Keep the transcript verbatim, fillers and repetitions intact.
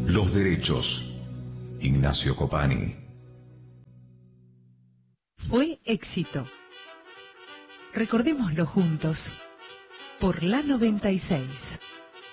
Los derechos. Ignacio Copani. Fue éxito. Recordémoslo juntos. Por la noventa y seis.